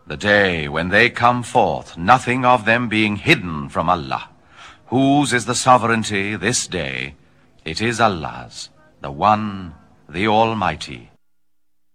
The day when they come forth, nothing of them being hidden from Allah. Whose is the sovereignty this day? It is Allah's, the One, the Almighty.